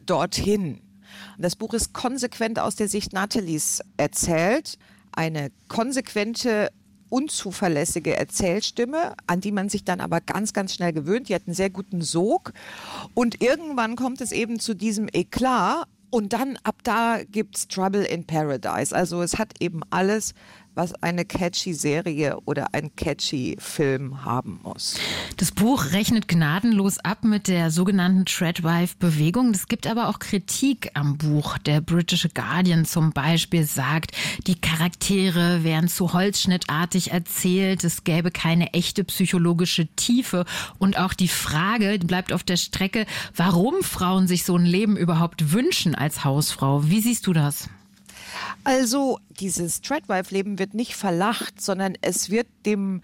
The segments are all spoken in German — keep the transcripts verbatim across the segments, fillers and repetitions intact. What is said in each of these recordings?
dorthin. Und das Buch ist konsequent aus der Sicht Nathalies erzählt. Eine konsequente, unzuverlässige Erzählstimme, an die man sich dann aber ganz, ganz schnell gewöhnt. Die hat einen sehr guten Sog. Und irgendwann kommt es eben zu diesem Eklat. Und dann, ab da gibt's Trouble in Paradise. Also es hat eben alles, was eine catchy Serie oder ein catchy Film haben muss. Das Buch rechnet gnadenlos ab mit der sogenannten Tradwife-Bewegung. Es gibt aber auch Kritik am Buch. Der British Guardian zum Beispiel sagt, die Charaktere wären zu holzschnittartig erzählt, es gäbe keine echte psychologische Tiefe. Und auch die Frage bleibt auf der Strecke, warum Frauen sich so ein Leben überhaupt wünschen als Hausfrau. Wie siehst du das? Also dieses Tradwife-Leben wird nicht verlacht, sondern es wird dem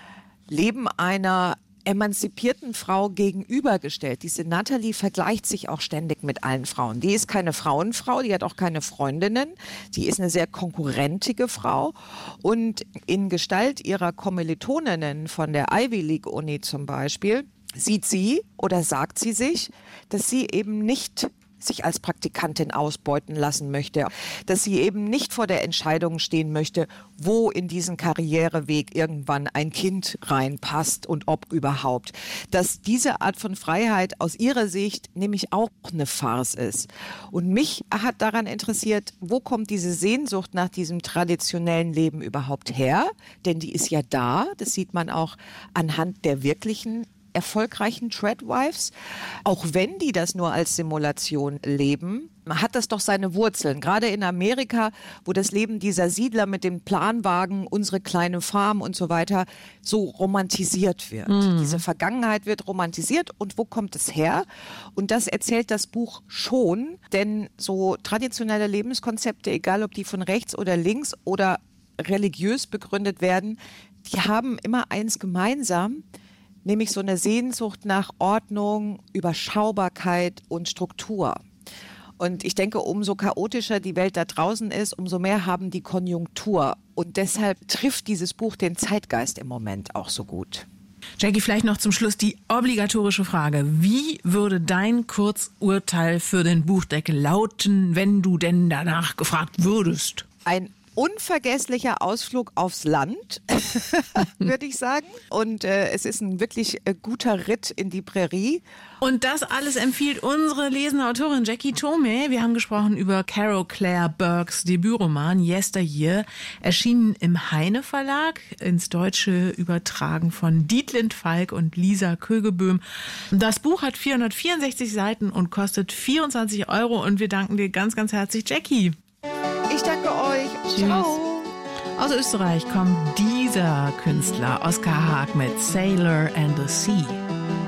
Leben einer emanzipierten Frau gegenübergestellt. Diese Natalie vergleicht sich auch ständig mit allen Frauen. Die ist keine Frauenfrau, die hat auch keine Freundinnen. Die ist eine sehr konkurrentige Frau. Und in Gestalt ihrer Kommilitoninnen von der Ivy League Uni zum Beispiel, sieht sie oder sagt sie sich, dass sie eben nicht sich als Praktikantin ausbeuten lassen möchte, dass sie eben nicht vor der Entscheidung stehen möchte, wo in diesen Karriereweg irgendwann ein Kind reinpasst und ob überhaupt. Dass diese Art von Freiheit aus ihrer Sicht nämlich auch eine Farce ist. Und mich hat daran interessiert, wo kommt diese Sehnsucht nach diesem traditionellen Leben überhaupt her? Denn die ist ja da, das sieht man auch anhand der wirklichen erfolgreichen Tradwives, auch wenn die das nur als Simulation leben, hat das doch seine Wurzeln. Gerade in Amerika, wo das Leben dieser Siedler mit dem Planwagen, unsere kleine Farm und so weiter so romantisiert wird. Mhm. Diese Vergangenheit wird romantisiert. Und wo kommt es her? Und das erzählt das Buch schon, denn so traditionelle Lebenskonzepte, egal ob die von rechts oder links oder religiös begründet werden, die haben immer eins gemeinsam, nämlich so eine Sehnsucht nach Ordnung, Überschaubarkeit und Struktur. Und ich denke, umso chaotischer die Welt da draußen ist, umso mehr haben die Konjunktur. Und deshalb trifft dieses Buch den Zeitgeist im Moment auch so gut. Jackie, vielleicht noch zum Schluss die obligatorische Frage. Wie würde dein Kurzurteil für den Buchdeckel lauten, wenn du denn danach gefragt würdest? Ein unvergesslicher Ausflug aufs Land, würde ich sagen. Und äh, es ist ein wirklich äh, guter Ritt in die Prärie. Und das alles empfiehlt unsere lesende Autorin Jackie Thome. Wir haben gesprochen über Carol Claire Burks Debütroman Yesteryear, erschienen im Heine Verlag, ins Deutsche übertragen von Dietlind Falk und Lisa Kögeböhm. Das Buch hat vierhundertvierundsechzig Seiten und kostet vierundzwanzig Euro. Und wir danken dir ganz, ganz herzlich, Jackie. Ich danke euch. Tschüss. Ciao. Aus Österreich kommt dieser Künstler, Oskar Haag mit Sailor and the Sea.